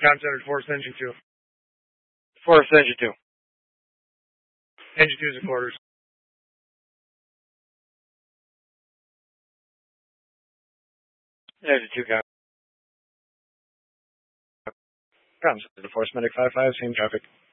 Town Center, Forest, Engine 2. Forest, Engine 2. Engine 2 is in quarters. Engine 2, copy. Ground Center, Forest, Medic 5-5, same traffic.